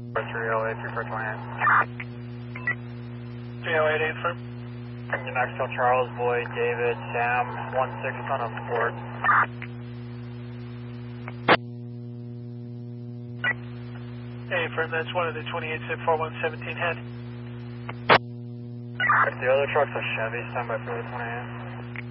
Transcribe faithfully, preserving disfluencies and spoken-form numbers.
three oh eight, three four twenty-eight. three oh eight, eight firm. New Mexico, Charles, Boyd, David, Sam, one six on a port. Eight firm, that's one of the twenty-eight, zip four one seventeen head. The other truck's a Chevy, stand by for the twenty-eight.